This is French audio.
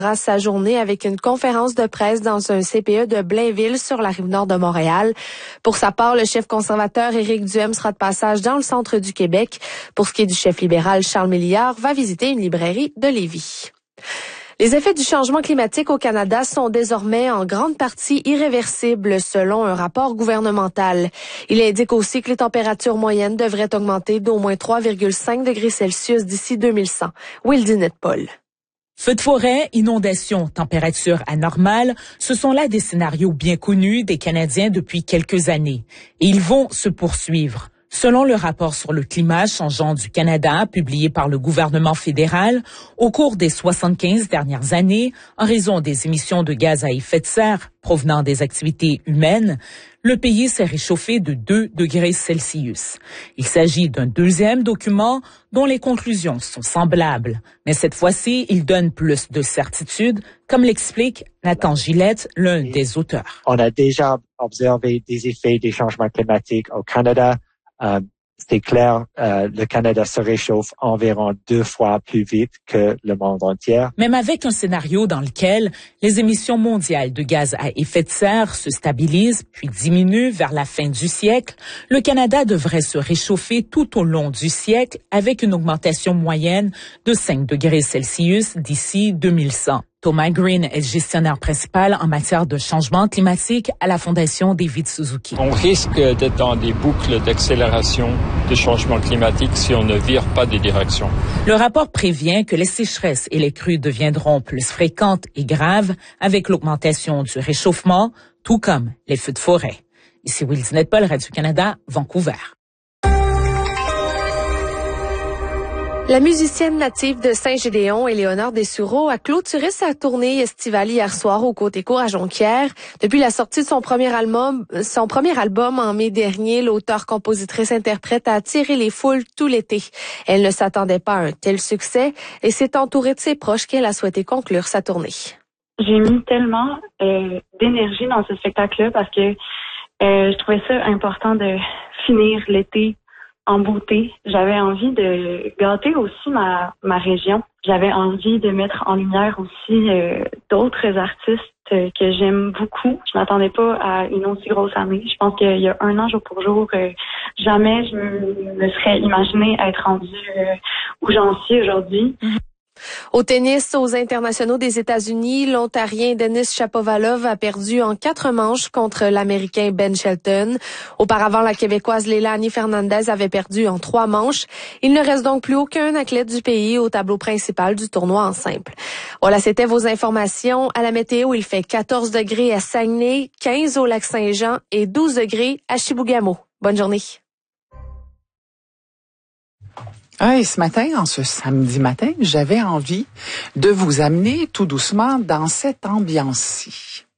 Sa journée avec une conférence de presse dans un CPE de Blainville sur la rive nord de Montréal. Pour sa part, le chef conservateur Éric Duhem sera de passage dans le centre du Québec. Pour ce qui est du chef libéral Charles Milliard, va visiter une librairie de Lévis. Les effets du changement climatique au Canada sont désormais en grande partie irréversibles selon un rapport gouvernemental. Il indique aussi que les températures moyennes devraient augmenter d'au moins 3,5 degrés Celsius d'ici 2100. Will Dinette-Paul. Feux de forêt, inondations, températures anormales, ce sont là des scénarios bien connus des Canadiens depuis quelques années. Et ils vont se poursuivre. Selon le rapport sur le climat changeant du Canada, publié par le gouvernement fédéral, au cours des 75 dernières années, en raison des émissions de gaz à effet de serre provenant des activités humaines, le pays s'est réchauffé de 2 degrés Celsius. Il s'agit d'un deuxième document dont les conclusions sont semblables. Mais cette fois-ci, il donne plus de certitude, comme l'explique Nathan Gillette, l'un des auteurs. On a déjà observé des effets des changements climatiques au Canada. C'est clair, le Canada se réchauffe environ 2 fois plus vite que le monde entier. Même avec un scénario dans lequel les émissions mondiales de gaz à effet de serre se stabilisent puis diminuent vers la fin du siècle, le Canada devrait se réchauffer tout au long du siècle avec une augmentation moyenne de 5 degrés Celsius d'ici 2100. Thomas Green est gestionnaire principal en matière de changement climatique à la Fondation David Suzuki. On risque d'être dans des boucles d'accélération du changement climatique si on ne vire pas des directions. Le rapport prévient que les sécheresses et les crues deviendront plus fréquentes et graves avec l'augmentation du réchauffement, tout comme les feux de forêt. Ici Will Dinette-Paul, Radio-Canada, Vancouver. La musicienne native de Saint-Gédéon, Éléonore Dessureau, a clôturé sa tournée estivale hier soir au Côté-Court à Jonquière. Depuis la sortie de son premier album en mai dernier, l'auteure-compositrice-interprète a attiré les foules tout l'été. Elle ne s'attendait pas à un tel succès et s'est entourée de ses proches qu'elle a souhaité conclure sa tournée. J'ai mis tellement d'énergie dans ce spectacle-là parce que je trouvais ça important de finir l'été en beauté. J'avais envie de gâter aussi ma région. J'avais envie de mettre en lumière aussi d'autres artistes que j'aime beaucoup. Je m'attendais pas à une aussi grosse année. Je pense qu'il y a 1 an, jour pour jour, jamais je me serais imaginé être rendue où j'en suis aujourd'hui. Au tennis, aux internationaux des États-Unis, l'Ontarien Denis Shapovalov a perdu en 4 manches contre l'Américain Ben Shelton. Auparavant, la Québécoise Leilani Fernandez avait perdu en 3 manches. Il ne reste donc plus aucun athlète du pays au tableau principal du tournoi en simple. Voilà, c'était vos informations. À la météo, il fait 14 degrés à Saguenay, 15 au Lac-Saint-Jean et 12 degrés à Chibougamau. Bonne journée. Et ce matin, en ce samedi matin, j'avais envie de vous amener tout doucement dans cette ambiance-ci.